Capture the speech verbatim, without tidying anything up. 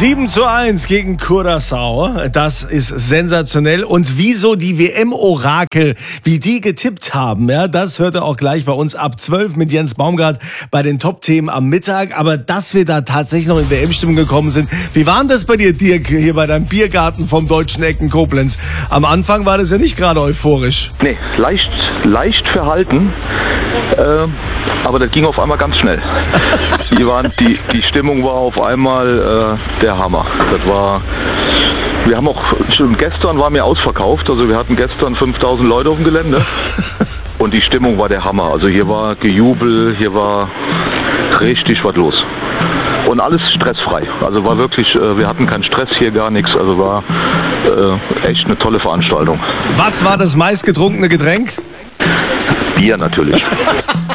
sieben zu eins gegen Curaçao. Das ist sensationell. Und wieso die W M-Orakel, wie die getippt haben, ja, das hört ihr auch gleich bei uns ab zwölf mit Jens Baumgart bei den Top-Themen am Mittag. Aber dass wir da tatsächlich noch in W M-Stimmung gekommen sind. Wie war denn das bei dir, Dirk, hier bei deinem Biergarten vom Deutschen Ecken Koblenz? Am Anfang war das ja nicht gerade euphorisch. Nee, leicht, leicht verhalten. Äh, aber das ging auf einmal ganz schnell. Die, waren, die, die Stimmung war auf einmal äh, der Hammer. Das war, wir haben auch, schon gestern war mir ausverkauft, also wir hatten gestern fünftausend Leute auf dem Gelände und die Stimmung war der Hammer. Also hier war Gejubel, hier war richtig was los. Und alles stressfrei. Also war wirklich, äh, wir hatten keinen Stress hier, gar nichts. Also war äh, echt eine tolle Veranstaltung. Was war das meistgetrunkene Getränk? Bier natürlich.